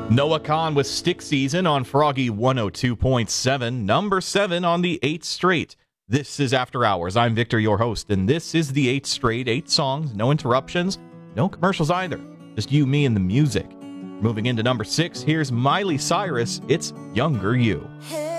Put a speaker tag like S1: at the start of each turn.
S1: Noah Kahn with Stick Season on Froggy 102.7, number 7 on the 8th straight. This is After Hours. I'm Victor, your host, and this is the 8th straight, 8 songs, no interruptions, no commercials either. Just you, me, and the music. Moving into number 6, here's Miley Cyrus, It's Younger You.
S2: Hey.